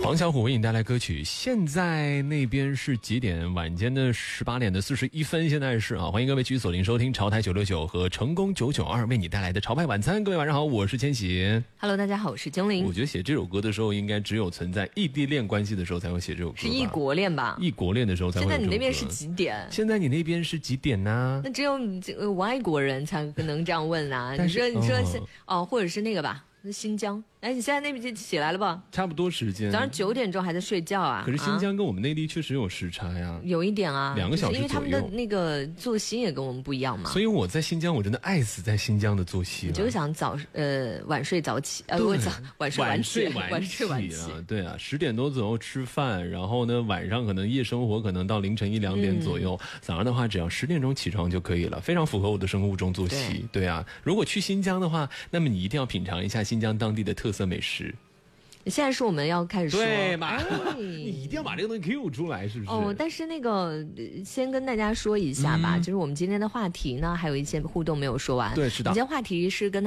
黄小琥为你带来歌曲，现在那边是几点？晚间的18点的41分，现在是欢迎各位继续锁定收听潮台969和成功992为你带来的潮派晚餐。各位晚上好，我是千玺。 Hello， 大家好，我是精灵。 我觉得写这首歌的时候，应该只有存在异地恋关系的时候才会写这首歌吧， 是异国恋吧？ 异国恋的时候才会有这首歌。 现在你那边是几点？ 现在你那边是几点呢？ 那只有外国人才能这样问啊。你说或者是那个吧？新疆，哎，你现在那边起来了吧？ 差不多时间， 早上9点钟还在睡觉啊。 可是新疆跟我们内地确实有时差呀， 有一点啊 ，2个小时左右， 因为他们的那个作息也跟我们不一样嘛。 所以我在新疆，我真的爱死在新疆的作息了。 你就想晚睡早起，晚睡晚起啊，对啊，10点多左右吃饭，然后呢，晚上可能夜生活可能到凌晨1、2点左右，早上的话只要10点钟起床就可以了，非常符合我的生物钟作息。对啊，如果去新疆的话，那么你一定要品尝一下新疆当地的特色美食。 现在是我们要开始说， 对嘛？你一定要把这个东西 Q 出来，是不是？ 但是那个先跟大家说一下吧，就是我们今天的话题呢，还有一些互动没有说完。 对，是的。 今天话题是跟